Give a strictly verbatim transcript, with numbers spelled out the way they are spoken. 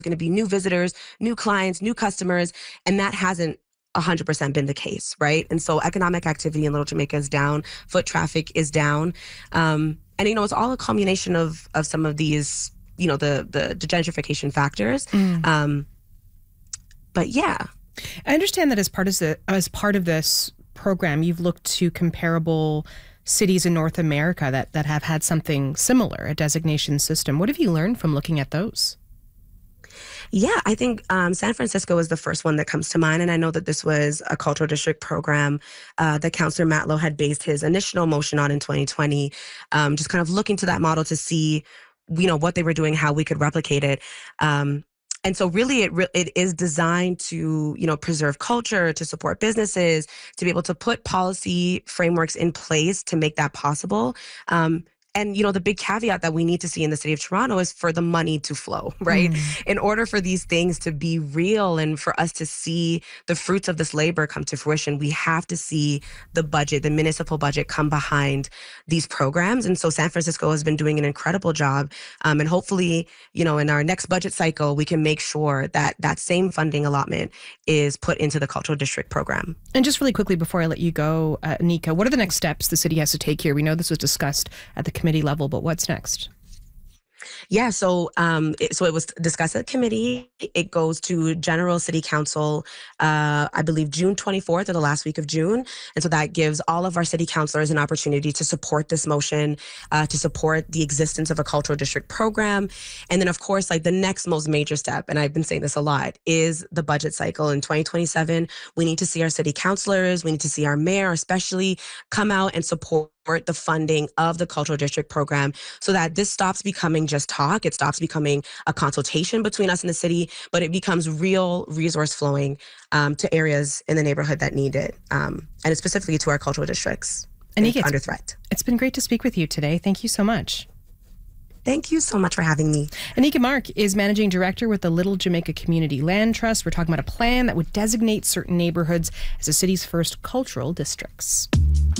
going to be new visitors, new clients, new customers, and that hasn't one hundred percent been the case, right? And so economic activity in Little Jamaica is down, foot traffic is down, um, and you know it's all a culmination of of some of these, you know, the the, the gentrification factors. Mm. Um, but yeah, I understand that as part of the, as part of this program, you've looked to comparable cities in North America that that have had something similar, a designation system. What have you learned from looking at those? Yeah, I think um, San Francisco is the first one that comes to mind. And I know that this was a cultural district program uh, that Councillor Matlow had based his initial motion on in twenty twenty, um, just kind of looking to that model to see, you know, what they were doing, how we could replicate it. Um, and so really it, re- it is designed to, you know, preserve culture, to support businesses, to be able to put policy frameworks in place to make that possible. Um, And, you know, the big caveat that we need to see in the city of Toronto is for the money to flow, right? Mm. In order for these things to be real and for us to see the fruits of this labor come to fruition, we have to see the budget, the municipal budget come behind these programs. And so San Francisco has been doing an incredible job. Um, and hopefully, you know, in our next budget cycle, we can make sure that that same funding allotment is put into the cultural district program. And just really quickly before I let you go, uh, Anika, what are the next steps the city has to take here? We know this was discussed at the committee level, but what's next? Yeah, so um, it, so it was discussed at committee. It goes to General City Council, uh, I believe June twenty-fourth or the last week of June. And so that gives all of our city councilors an opportunity to support this motion, uh, to support the existence of a cultural district program. And then, of course, like the next most major step, and I've been saying this a lot, is the budget cycle in twenty twenty-seven. We need to see our city councilors, we need to see our mayor especially come out and support the funding of the cultural district program so that this stops becoming just talk. It stops becoming a consultation between us and the city, but it becomes real resource flowing um, to areas in the neighborhood that need it, um, and specifically to our cultural districts Anika, under threat. It's been great to speak with you today. Thank you so much. Thank you so much for having me. Anika Mark is Managing Director with the Little Jamaica Community Land Trust. We're talking about a plan that would designate certain neighborhoods as the city's first cultural districts.